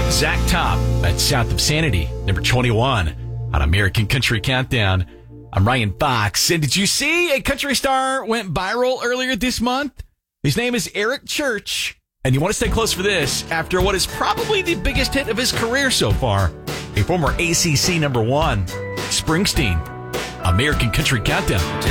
Zach Top at South of Sanity, number 21 on American Country Countdown. I'm Ryan Fox. And did you see a country star went viral earlier this month? His name is Eric Church. And you want to stay close for this after what is probably the biggest hit of his career so far. A former ACC number 1, Springsteen, American Country Countdown.